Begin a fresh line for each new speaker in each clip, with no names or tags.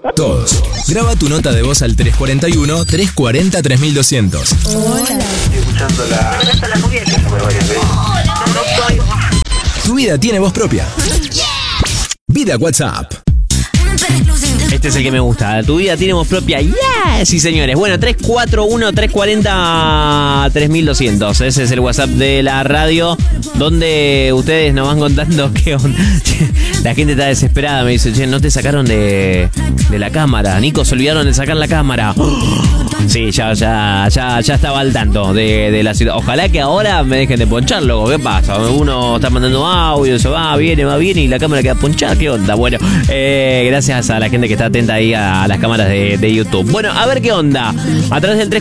Todos. Graba tu nota de voz al 341-340-3200.
Hola.
Estoy escuchando la movida que se mueve varias veces.
Tu vida tiene voz propia. Vida WhatsApp.
Este es el que me gusta. Tu vida tiene voz propia. ¡Yeah! Sí, señores. Bueno, 341-340-3200. Ese es el WhatsApp de la radio, donde ustedes nos van contando qué onda. La gente está desesperada. Me dice, che, no te sacaron de la cámara. Nico, se olvidaron de sacar la cámara. Sí, ya estaba al tanto de la ciudad. Ojalá que ahora me dejen de ponchar, loco. ¿Qué pasa? Uno está mandando audio, se va, viene y la cámara queda ponchada. ¿Qué onda? Bueno, gracias a la gente que está atenta ahí a las cámaras de YouTube. Bueno, a ver qué onda. A través del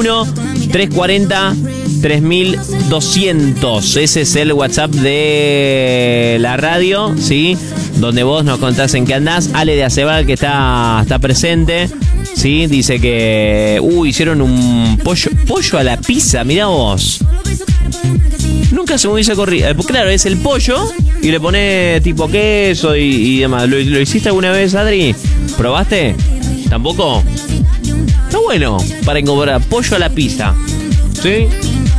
341-340-3200. Ese es el WhatsApp de la radio, ¿sí? Donde vos nos contás en qué andás. Ale de Acebal, que está presente, ¿sí? Dice que hicieron un pollo a la pizza. Mirá vos. Nunca se me hubiese corrido. Claro, es el pollo y le pone tipo queso y demás. ¿Lo hiciste alguna vez, Adri? ¿Probaste? ¿Tampoco? Está bueno para incorporar pollo a la pizza, ¿sí?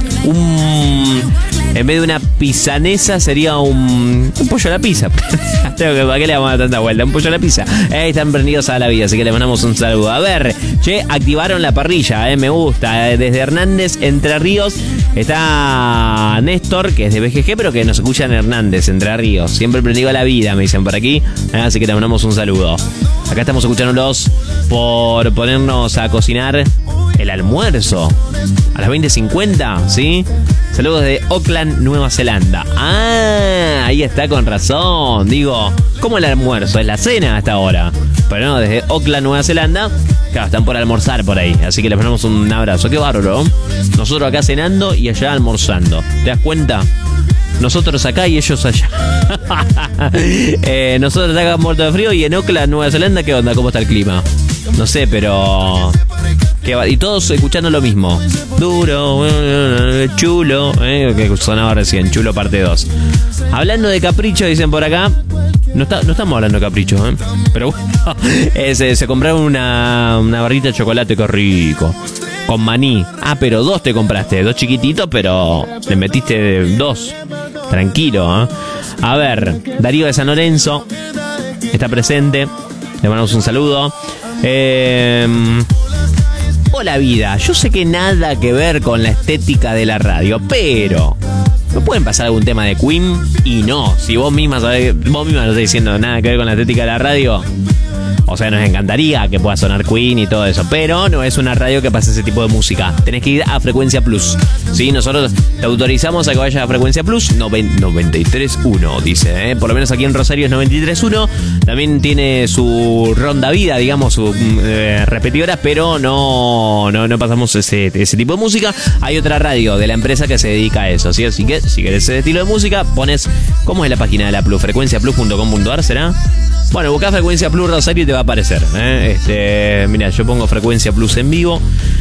En vez de una pizzanesa sería un pollo a la pizza. ¿Para qué le vamos a dar tanta vuelta? Un pollo a la pizza. Están prendidos a la vida, así que le mandamos un saludo. A ver, che, activaron la parrilla, me gusta. Desde Hernández, Entre Ríos, está Néstor, que es de BGG, pero que nos escucha en Hernández, Entre Ríos. Siempre prendido a la vida, me dicen por aquí. Así que le mandamos un saludo. Acá estamos escuchándolos por ponernos a cocinar el almuerzo a las 20:50, ¿sí? Saludos de Auckland, Nueva Zelanda. Ahí está, con razón. Digo, ¿cómo el almuerzo? Es la cena hasta ahora. Pero no, desde Auckland, Nueva Zelanda, claro, están por almorzar por ahí. Así que les mandamos un abrazo. Qué bárbaro. Nosotros acá cenando y allá almorzando. ¿Te das cuenta? Nosotros acá y ellos allá. Nosotros acá muerto de frío y en Auckland, Nueva Zelanda, ¿qué onda? ¿Cómo está el clima? No sé, pero... Y todos escuchando lo mismo. Duro, chulo, que sonaba recién, chulo parte 2. Hablando de capricho, dicen por acá. No estamos hablando de capricho, pero bueno. Se compraron una barrita de chocolate, que rico. Con maní. Pero 2 te compraste, 2 chiquititos, pero le metiste 2. Tranquilo, A ver, Darío de San Lorenzo está presente. Le mandamos un saludo. Hola vida, yo sé que nada que ver con la estética de la radio, pero ¿me pueden pasar algún tema de Queen? Y no, si vos misma no estás diciendo nada que ver con la estética de la radio. O sea, nos encantaría que pueda sonar Queen y todo eso, pero no es una radio que pase ese tipo de música. Tenés que ir a Frecuencia Plus, ¿sí? Nosotros te autorizamos a que vayas a Frecuencia Plus 93.1, dice, Por lo menos aquí en Rosario es 93.1. También tiene su ronda vida, digamos, su repetidora, pero no pasamos ese tipo de música. Hay otra radio de la empresa que se dedica a eso, ¿sí? Así que si querés ese estilo de música, pones... ¿Cómo es la página de la Plus? Frecuenciaplus.com.ar, ¿será? Bueno, buscá Frecuencia Plus Rosario y te va a aparecer. Mira, yo pongo Frecuencia Plus en vivo.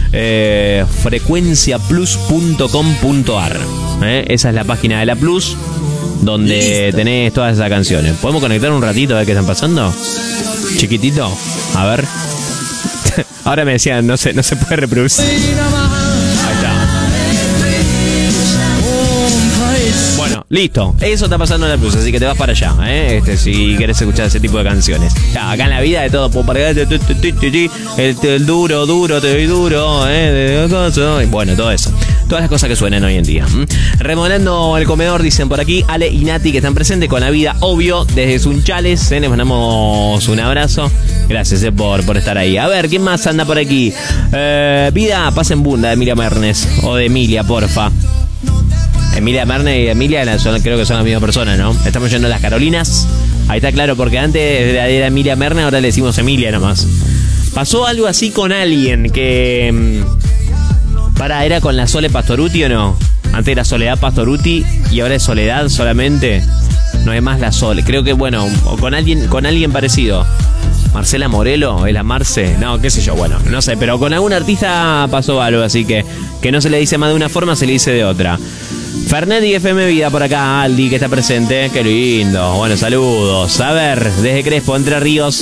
Frecuenciaplus.com.ar. Esa es la página de la Plus, donde tenés todas esas canciones. ¿Podemos conectar un ratito a ver qué están pasando? Chiquitito. A ver. Ahora me decían, no se puede reproducir. Ahí está. Bueno, listo. Eso está pasando en la Plus, así que te vas para allá, si querés escuchar ese tipo de canciones. Acá en la vida de todo, el duro, te doy duro, bueno, todo eso. Todas las cosas que suenan hoy en día. Remodelando el comedor, dicen por aquí, Ale y Nati, que están presentes con la vida, obvio, desde Sunchales. Les mandamos un abrazo. Gracias por estar ahí. A ver, ¿quién más anda por aquí? Vida, pasen bunda de Emilia Mernes. O de Emilia, porfa. Emilia Mernes y Emilia creo que son las mismas personas, ¿no? Estamos yendo a las Carolinas. Ahí está claro, porque antes era Emilia Mernes, ahora le decimos Emilia nomás. Pasó algo así con alguien que... ¿era con la Sole Pastoruti o no? Antes era Soledad Pastoruti y ahora es Soledad solamente. No es más la Sole. Creo que, bueno, o con alguien parecido. Marcela Morelo, ¿es la Marce? No, qué sé yo, bueno, no sé, pero con algún artista pasó algo, así que no se le dice más de una forma, se le dice de otra. Fernet y FM Vida por acá, Aldi, que está presente. Qué lindo. Bueno, saludos. A ver, desde Crespo, Entre Ríos,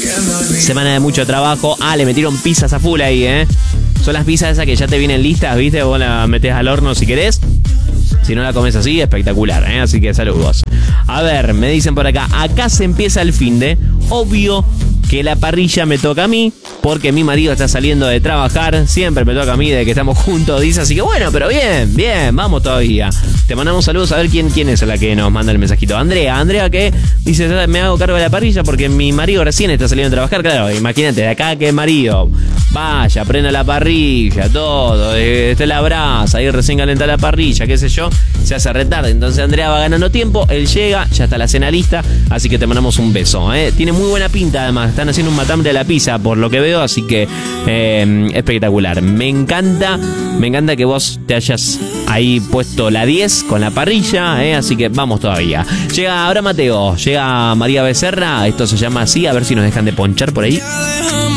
Semana de mucho trabajo. Le metieron pizzas a full ahí, Son las pizzas esas que ya te vienen listas, ¿viste? Vos la metés al horno si querés. Si no la comes así, espectacular, Así que saludos. A ver, me dicen por acá se empieza el finde. Obvio que la parrilla me toca a mí, porque mi marido está saliendo de trabajar. Siempre me toca a mí de que estamos juntos, dice. Así que bueno, pero bien, vamos todavía. Te mandamos saludos a ver quién es la que nos manda el mensajito. Andrea que dice, me hago cargo de la parrilla porque mi marido recién está saliendo de trabajar. Claro, imagínate, de acá que el marido vaya, prenda la parrilla, todo, esté la brasa, ahí recién calenta la parrilla, qué sé yo, se hace retarde. Entonces Andrea va ganando tiempo, él llega, ya está la cena lista, así que te mandamos un beso, Tiene muy buena pinta además, están haciendo un matambre de la pizza por lo que veo, así que espectacular. Me encanta que vos te hayas ahí puesto la 10 con la parrilla, así que vamos todavía. Llega ahora Mateo, llega María Becerra, esto se llama así, a ver si nos dejan de ponchar por ahí.